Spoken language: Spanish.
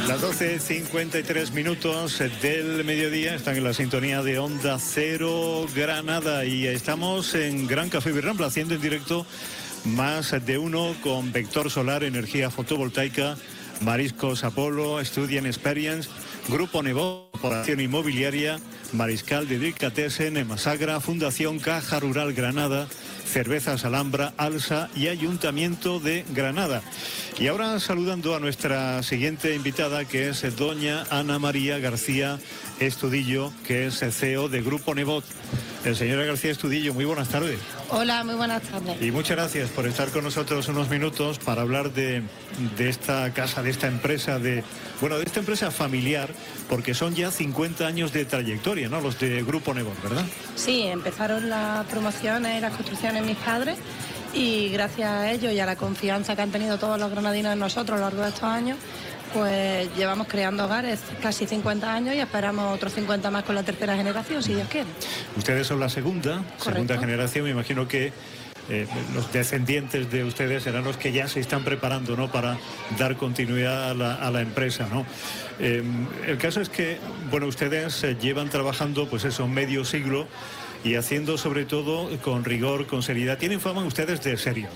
Las 12:53 del mediodía están en la sintonía de Onda Cero Granada y estamos en Gran Café Birrambla haciendo en directo Más de Uno con Vector Solar, energía fotovoltaica, Mariscos Apolo, Studian Experience, Grupo Nebot, Corporación Inmobiliaria, Mariscal de Delicatessen, Masagra, Fundación Caja Rural Granada, Cervezas Alhambra, Alsa y Ayuntamiento de Granada. Y ahora saludando a nuestra siguiente invitada, que es doña Ana María García Estudillo, que es CEO de Grupo Nebot. Señora García Estudillo, muy buenas tardes. Hola, muy buenas tardes. Y muchas gracias por estar con nosotros unos minutos para hablar de esta casa, de esta empresa, de esta empresa familiar, porque son ya 50 años de trayectoria, ¿no? Los de Grupo Nebot, ¿verdad? Sí, empezaron las promociones y las construcciones mis padres y gracias a ellos y a la confianza que han tenido todos los granadinos en nosotros a lo largo de estos años, pues llevamos creando hogares casi 50 años y esperamos otros 50 más con la tercera generación, si Dios quiere. Ustedes son la segunda generación, me imagino que los descendientes de ustedes serán los que ya se están preparando, ¿no?, para dar continuidad a la empresa, ¿no? El caso es que, ustedes llevan trabajando, medio siglo y haciendo sobre todo con rigor, con seriedad. Tienen fama ustedes de serio.